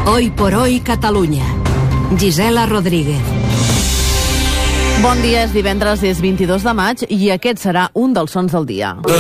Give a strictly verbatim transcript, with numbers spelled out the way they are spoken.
Hoy por hoy Catalunya. Gisela Rodríguez. Bon dia, és divendres, és vint-i-dos de maig i aquest serà un dels sons del dia.